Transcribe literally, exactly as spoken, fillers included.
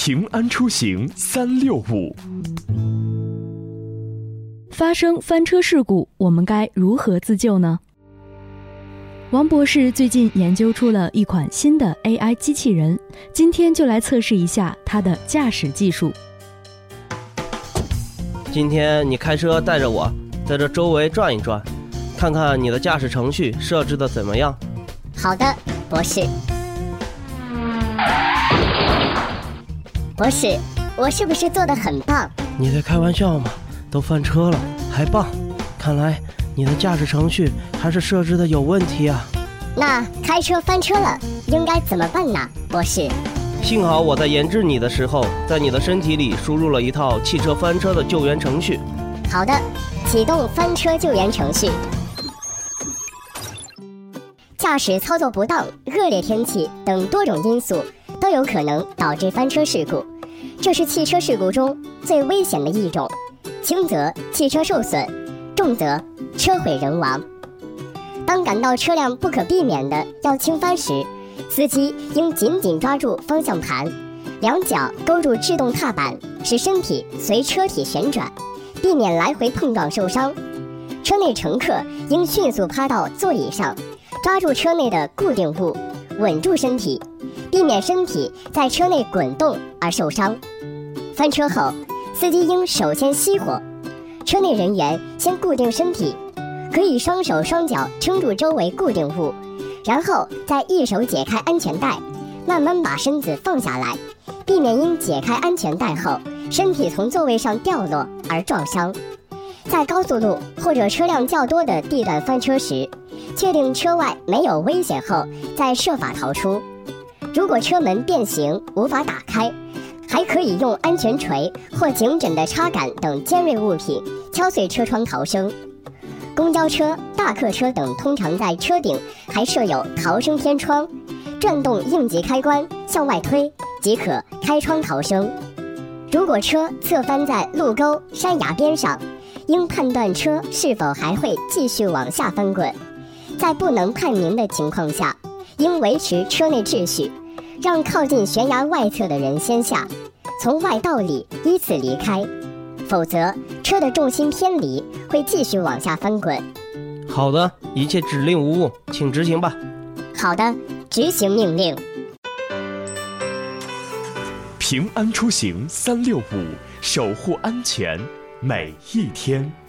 平安出行三六五。 发生翻车事故，我们该如何自救呢？王博士最近研究出了一款新的 A I 机器人，今天就来测试一下它的驾驶技术。 今天你开车带着我在这周围转一转，看看你的驾驶程序设置的怎么样。 好的，博士。博士，我是不是做得很棒？ 你在开玩笑吗？都翻车了还棒，看来你的驾驶程序还是设置的有问题啊。 那开车翻车了应该怎么办呢，博士？ 幸好我在研制你的时候，在你的身体里输入了一套汽车翻车的救援程序。 好的，启动翻车救援程序。驾驶操作不当、恶劣天气等多种因素都有可能导致翻车事故，这是汽车事故中最危险的一种，轻则汽车受损，重则车毁人亡。当感到车辆不可避免的要倾翻时，司机应紧紧抓住方向盘，两脚勾住制动踏板，使身体随车体旋转，避免来回碰撞受伤。车内乘客应迅速趴到座椅上，抓住车内的固定物，稳住身体，避免身体在车内滚动而受伤。翻车后，司机应首先熄火，车内人员先固定身体，可以双手双脚撑住周围固定物，然后再一手解开安全带，慢慢把身子放下来，避免因解开安全带后身体从座位上掉落而撞伤。在高速路或者车辆较多的地段翻车时，确定车外没有危险后再设法逃出。如果车门变形无法打开，还可以用安全锤或颈枕的插杆等尖锐物品敲碎车窗逃生。公交车、大客车等通常在车顶还设有逃生天窗，转动应急开关向外推即可开窗逃生。如果车侧翻在路沟、山崖边上，应判断车是否还会继续往下翻滚。在不能判明的情况下，应维持车内秩序，让靠近悬崖外侧的人先下，从外到里依次离开，否则车的重心偏离，会继续往下翻滚。 好的，一切指令无误，请执行吧。 好的，执行命令。 平安出行三六五，守护安全每一天。